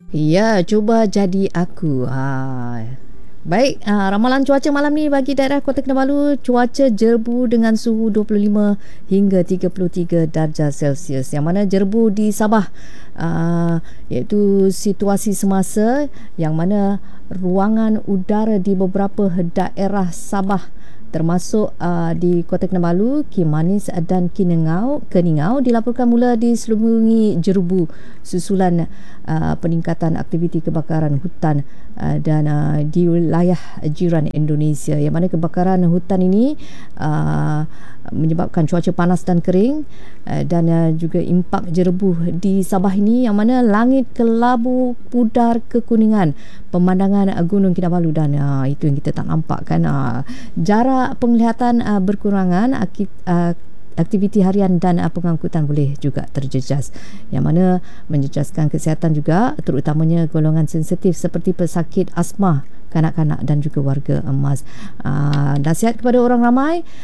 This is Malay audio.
Ya, cuba jadi aku. Baik, ramalan cuaca malam ni bagi daerah Kota Kinabalu, cuaca jerbu dengan suhu 25 hingga 33 darjah Celsius. Yang mana jerbu di Sabah, iaitu situasi semasa yang mana ruangan udara di beberapa daerah Sabah termasuk di Kota Kinabalu, Kimanis dan Keningau dilaporkan mula diselubungi jerubu susulan peningkatan aktiviti kebakaran hutan dan di wilayah jiran Indonesia, yang mana kebakaran hutan ini menyebabkan cuaca panas dan kering dan juga impak jerebuh di Sabah ini, yang mana langit kelabu pudar kekuningan, pemandangan Gunung Kinabalu dan itu yang kita tak nampak kan, jarak penglihatan berkurangan, aktiviti harian dan pengangkutan boleh juga terjejas, yang mana menjejaskan kesihatan juga, terutamanya golongan sensitif seperti pesakit asma, kanak-kanak dan juga warga emas. Nasihat kepada orang ramai,